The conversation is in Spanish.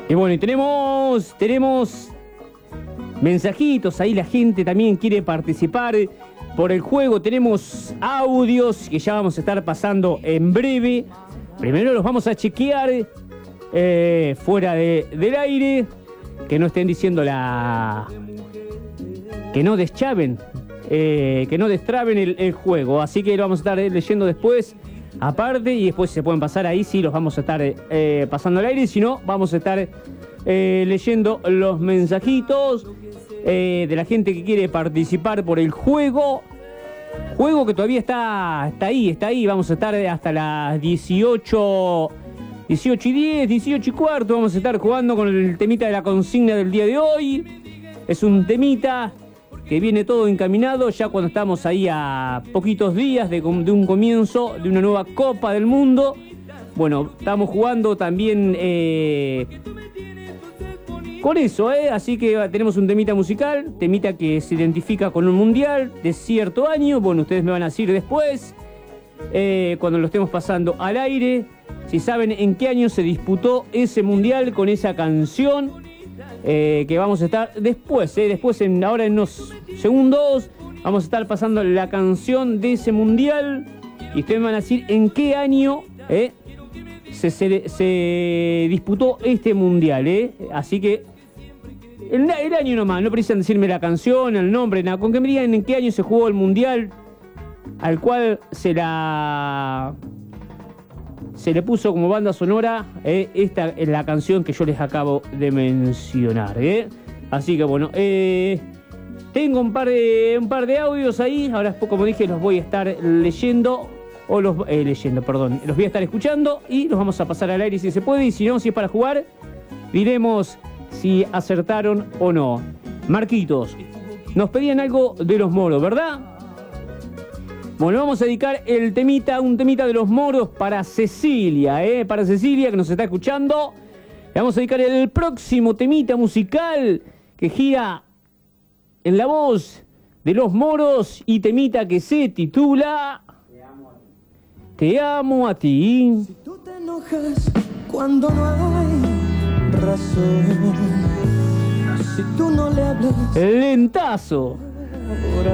Y bueno, y tenemos mensajitos, ahí la gente también quiere participar por el juego. Tenemos audios que ya vamos a estar pasando en breve. Primero los vamos a chequear fuera del aire, que no estén diciendo que no deschaven, que no destraben el juego. Así que lo vamos a estar leyendo después aparte, y después se pueden pasar ahí, sí, los vamos a estar pasando al aire. Si no, vamos a estar leyendo los mensajitos de la gente que quiere participar por el juego. Juego que todavía está ahí. Vamos a estar hasta las 18:10, 18:15. Vamos a estar jugando con el temita de la consigna del día de hoy. Es un temita que viene todo encaminado ya cuando estamos ahí a poquitos días de un comienzo de una nueva Copa del Mundo. Bueno, estamos jugando también con eso, así que tenemos un temita musical, temita que se identifica con un mundial de cierto año. Bueno, ustedes me van a decir después, cuando lo estemos pasando al aire, si saben en qué año se disputó ese mundial con esa canción. Que vamos a estar después, ahora en unos segundos, vamos a estar pasando la canción de ese mundial. Y ustedes me van a decir en qué año se disputó este mundial. Así que el año nomás, no precisan decirme la canción, el nombre, nada. Con que me digan en qué año se jugó el mundial al cual se le puso como banda sonora esta es la canción que yo les acabo de mencionar. Así que bueno, tengo un par de audios ahí. Ahora, como dije, los voy a estar leyendo. Los voy a estar escuchando y los vamos a pasar al aire si se puede. Y si no, si es para jugar, diremos si acertaron o no. Marquitos, nos pedían algo de Los Moros, ¿verdad? Bueno, vamos a dedicar un temita de Los Moros para Cecilia, para Cecilia que nos está escuchando. Le vamos a dedicar el próximo temita musical que gira en la voz de Los Moros y temita que se titula Te amo a ti. Si tú te enojas cuando no hay razón, si tú no le hablas Lentazo. ahora,